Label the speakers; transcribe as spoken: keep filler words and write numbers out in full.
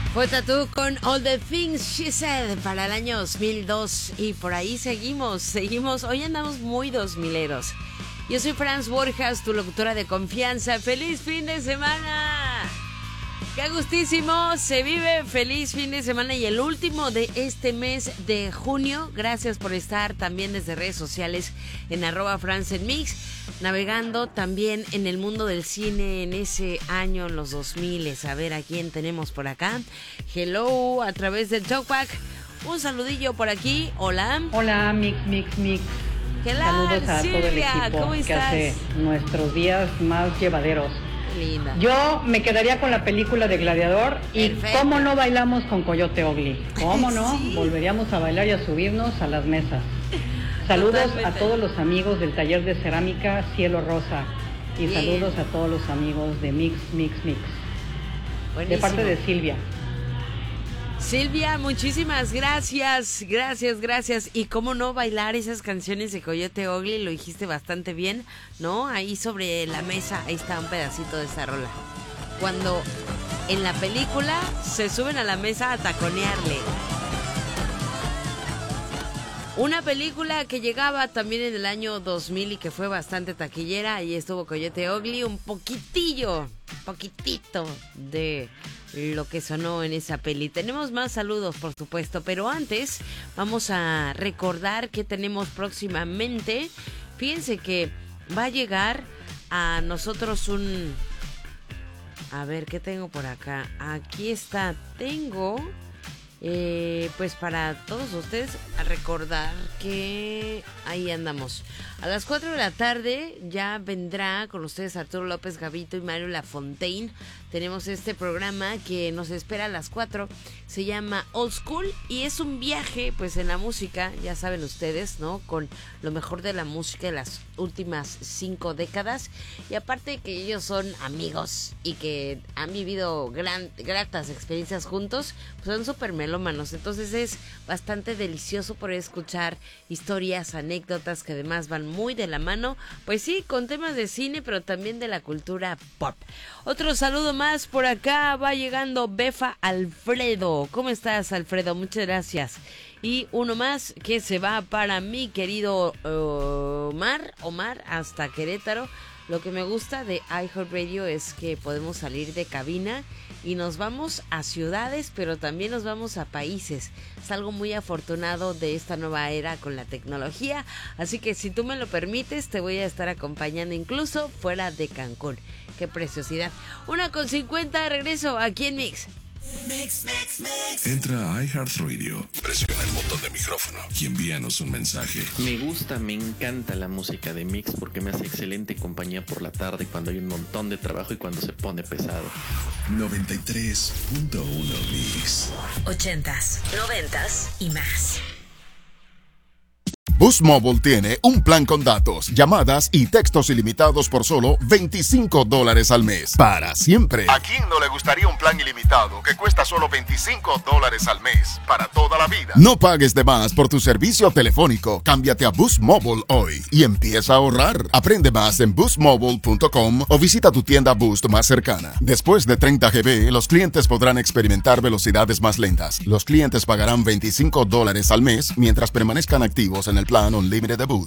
Speaker 1: Fue Tatú con All the Things She Said para el año dos mil dos. Y por ahí seguimos, seguimos. Hoy andamos muy dos mileros. Yo soy Franz Borjas, tu locutora de confianza. ¡Feliz fin de semana! ¡Qué gustísimo! Se vive feliz fin de semana y el último de este mes de junio. Gracias por estar también desde redes sociales en arroba Franz en Mix. Navegando también en el mundo del cine en ese año, en los dos mil. A ver a quién tenemos por acá. Hello, a través del Talkback. Un saludillo por aquí. Hola.
Speaker 2: Hola, Mix, Mix, Mix.
Speaker 1: Hello,
Speaker 2: saludos a
Speaker 1: Silvia,
Speaker 2: todo el equipo
Speaker 1: ¿cómo
Speaker 2: que
Speaker 1: estás?
Speaker 2: hace nuestros días más llevaderos.
Speaker 1: Linda.
Speaker 2: Yo me quedaría con la película de Gladiador y
Speaker 1: Perfecto.
Speaker 2: cómo no bailamos con Coyote Ugly. ¿Cómo no?
Speaker 1: Sí.
Speaker 2: Volveríamos a bailar y a subirnos a las mesas. Saludos
Speaker 1: Totalmente.
Speaker 2: a todos los amigos del taller de cerámica Cielo Rosa y
Speaker 1: Bien.
Speaker 2: saludos a todos los amigos de Mix, Mix, Mix.
Speaker 1: Buenísimo.
Speaker 2: De parte de Silvia.
Speaker 1: Silvia, muchísimas gracias, gracias, gracias. Y cómo no bailar esas canciones de Coyote Ugly, lo dijiste bastante bien, ¿no? Ahí sobre la mesa, ahí está un pedacito de esa rola. Cuando en la película se suben a la mesa a taconearle. Una película que llegaba también en el año dos mil y que fue bastante taquillera. Ahí estuvo Coyote Ugly, un poquitillo, poquitito de lo que sonó en esa peli. Tenemos más saludos, por supuesto, pero antes vamos a recordar que tenemos próximamente. Fíjense que va a llegar a nosotros un... A ver, ¿qué tengo por acá? Aquí está, tengo... Eh, pues para todos ustedes a recordar que ahí andamos. A las cuatro de la tarde ya vendrá con ustedes Arturo López Gavito y Mario Lafontaine. Tenemos este programa que nos espera a las cuatro. Se llama Old School y es un viaje pues en la música, ya saben ustedes, ¿no? Con lo mejor de la música de las últimas cinco décadas. Y aparte que ellos son amigos y que han vivido gran, gratas experiencias juntos, pues son súper melómanos. Entonces es bastante delicioso poder escuchar historias, anécdotas que además van muy de la mano, pues sí, con temas de cine, pero también de la cultura pop. Otro saludo más por acá, va llegando Befa Alfredo. ¿Cómo estás, Alfredo? Muchas gracias. Y uno más que se va para mi querido uh, Omar, Omar hasta Querétaro. Lo que me gusta de iHeartRadio es que podemos salir de cabina y nos vamos a ciudades, pero también nos vamos a países. Es algo muy afortunado de esta nueva era con la tecnología. Así que si tú me lo permites, te voy a estar acompañando incluso fuera de Cancún. ¡Qué preciosidad! Una con cincuenta, regreso aquí en Mix.
Speaker 3: Mix, mix, mix. Entra a iHeartRadio, presiona el botón de micrófono y envíanos un mensaje.
Speaker 4: Me gusta, me encanta la música de Mix porque me hace excelente compañía por la tarde cuando hay un montón de trabajo y cuando se pone pesado.
Speaker 3: noventa y tres punto uno Mix.
Speaker 5: Ochentas, noventas y más.
Speaker 6: Boost Mobile tiene un plan con datos, llamadas y textos ilimitados por solo veinticinco dólares al mes. Para siempre. ¿A quién no le gustaría un plan ilimitado que cuesta solo veinticinco dólares al mes? Para toda la vida. No pagues de más por tu servicio telefónico. Cámbiate a Boost Mobile hoy y empieza a ahorrar. Aprende más en boost mobile punto com o visita tu tienda Boost más cercana. Después de treinta gigabytes, los clientes podrán experimentar velocidades más lentas. Los clientes pagarán veinticinco dólares al mes mientras permanezcan activos en el plan Unlimited de Boost.